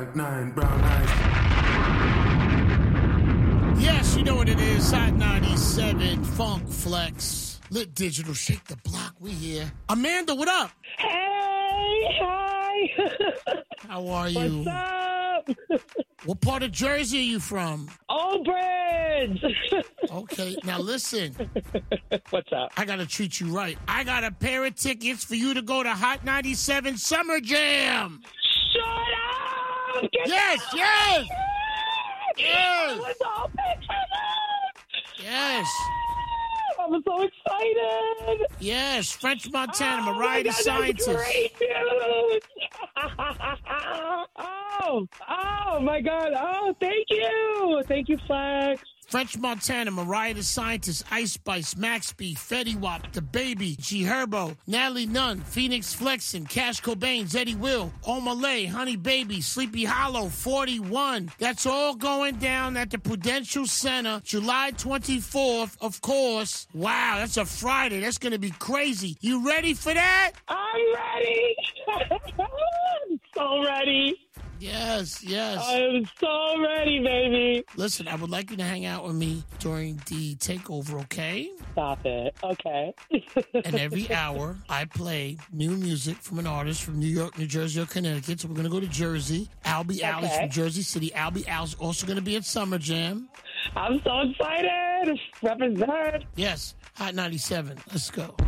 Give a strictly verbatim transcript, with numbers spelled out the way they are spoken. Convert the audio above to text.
five nine, brown eyes. Yes, you know what it is. Hot ninety-seven, Funk Flex, Lit Digital, Shake the Block. We here. Amanda, what up? Hey, hi. How are you? What's up? What part of Jersey are you from? Old Bridge. Okay, now listen. What's up? I gotta treat you right. I got a pair of tickets for you to go to Hot ninety-seven Summer Jam. Shut up! Get Yes, out. yes, yes, I was all pictured. yes, I'm so excited. yes. French Montana, Oh, Mariah the my God, Scientist. That's great news. oh, oh my God. Oh, thank you. Thank you, Flex. French Montana, Mariah the Scientist, Ice Spice, Max B, Fetty Wap, The Baby, G Herbo, Natalie Nunn, Phoenix Flexin, Cash Cobain, Zeddy Will, Omalay, Honey Baby, Sleepy Hollow, forty-one. That's all going down at the Prudential Center, July twenty-fourth, of course. Wow, that's a Friday. That's going to be crazy. You ready for that? I'm ready. I'm so ready. Yes, yes. I'm so ready, baby. Listen, I would like you to hang out with me during the takeover, okay? Stop it. Okay. And every hour, I play new music from an artist from New York, New Jersey, or Connecticut. So we're going to go to Jersey. Albie Alley's Okay. from Jersey City. Albie Al's also going to be at Summer Jam. I'm so excited. Represent. Yes, Hot ninety-seven. Let's go.